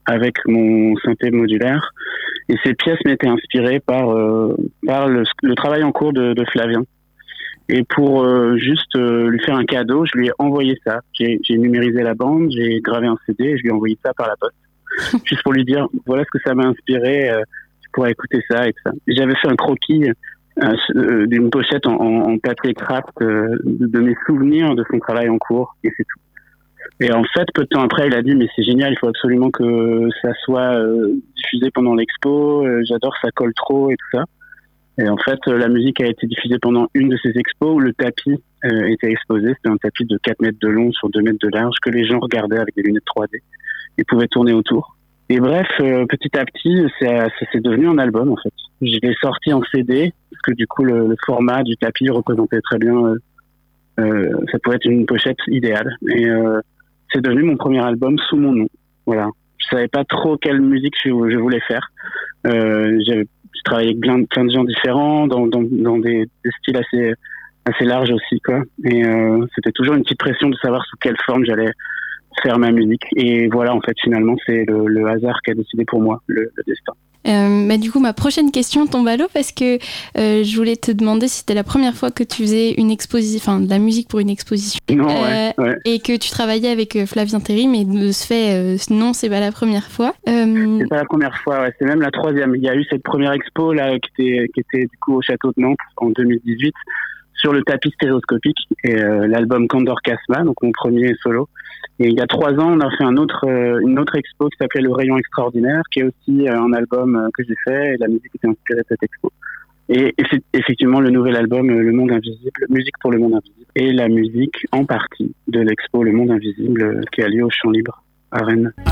avec mon synthé modulaire. Et ces pièces m'étaient inspirées par le travail en cours de Flavien. Et pour juste lui faire un cadeau, je lui ai envoyé ça. J'ai numérisé la bande, j'ai gravé un CD et je lui ai envoyé ça par la poste. Juste pour lui dire, voilà ce que ça m'a inspiré, tu pourras écouter ça et tout ça. Et j'avais fait un croquis d'une pochette en papier craft de mes souvenirs de son travail en cours, et c'est tout. Et en fait, peu de temps après, il a dit, mais c'est génial, il faut absolument que ça soit diffusé pendant l'expo, j'adore, ça colle trop et tout ça. Et en fait, la musique a été diffusée pendant une de ces expos où le tapis était exposé. C'était un tapis de 4 mètres de long sur 2 mètres de large que les gens regardaient avec des lunettes 3D et pouvaient tourner autour. Et bref, petit à petit, ça s'est devenu un album en fait. Je l'ai sorti en CD parce que du coup, le format du tapis représentait très bien. Ça pouvait être une pochette idéale. Et c'est devenu mon premier album sous mon nom. Voilà. Je savais pas trop quelle musique je voulais faire. J'ai travaillé avec plein de gens différents, dans des styles assez larges aussi, quoi. Et c'était toujours une petite pression de savoir sous quelle forme j'allais faire ma musique. Et voilà, en fait, finalement, c'est le hasard qui a décidé pour moi, le destin. Du coup, ma prochaine question tombe à l'eau parce que je voulais te demander si c'était la première fois que tu faisais une exposition, de la musique pour une exposition. Non, ouais. Et que tu travaillais avec Flavien Théry, mais de ce fait, non, c'est pas la première fois. C'est pas la première fois, ouais, c'est même la troisième. Il y a eu cette première expo là qui était du coup au château de Nantes en 2018 sur le tapis stéréoscopique et l'album Candor Casma, donc mon premier solo. Et il y a 3 ans, on a fait une autre expo qui s'appelait Le Rayon Extraordinaire, qui est aussi un album que j'ai fait, et la musique était inspirée de cette expo. Et c'est effectivement le nouvel album Le Monde Invisible, musique pour le monde invisible, et la musique en partie de l'expo Le Monde Invisible qui a lieu au Champ Libre à Rennes.